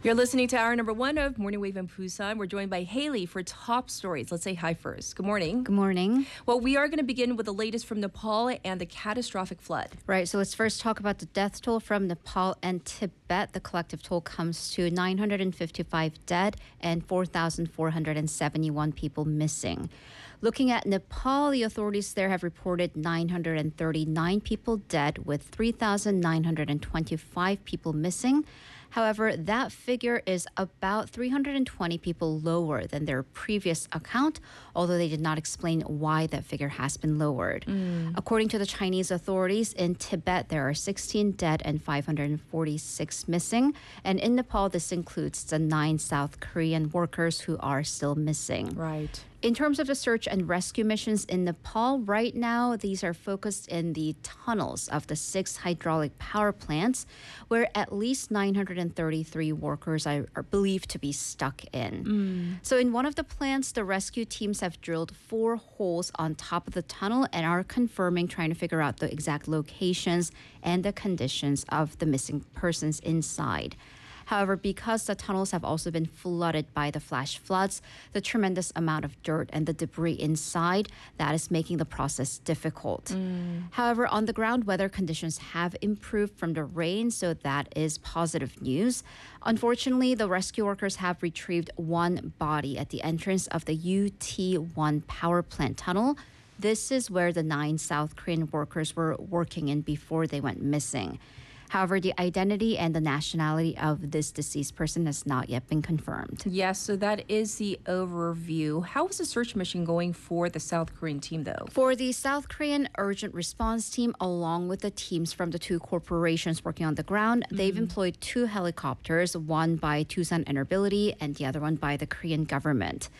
You're listening to hour number one of Morning Wave in Busan. We're joined by Haley for top stories. Let's say hi first. Good morning. Good morning. Well, we are going to begin with the latest from Nepal and the catastrophic flood. Right, so let's first talk about the death toll from Nepal and Tibet. The collective toll comes to 955 dead and 4,471 people missing. Looking at Nepal, the authorities there have reported 939 people dead with 3,925 people missing. However, that figure is about 320 people lower than their previous account, although they did not explain why that figure has been lowered. According to the Chinese authorities, in Tibet, there are 16 dead and 546 missing. And in Nepal, this includes the 9 South Korean workers who are still missing. Right. In terms of the search and rescue missions in Nepal, right now, these are focused in the tunnels of the 6 hydraulic power plants, where at least 933 workers are believed to be stuck in. So in one of the plants, the rescue teams have drilled 4 holes on top of the tunnel and are confirming, trying to figure out the exact locations and the conditions of the missing persons inside. However, because the tunnels have also been flooded by the flash floods, the tremendous amount of dirt and the debris inside, that is making the process difficult. However, on the ground, weather conditions have improved from the rain, so that is positive news. Unfortunately, the rescue workers have retrieved one body at the entrance of the UT1 power plant tunnel. This is where the 9 South Korean workers were working in before they went missing. However, the identity and the nationality of this deceased person has not yet been confirmed. Yes, so that is the overview. How is the search mission going for the South Korean team, though? For the South Korean urgent response team, along with the teams from the 2 corporations working on the ground, they've employed 2 helicopters, one by Tucson Air Mobility and the other one by the Korean government.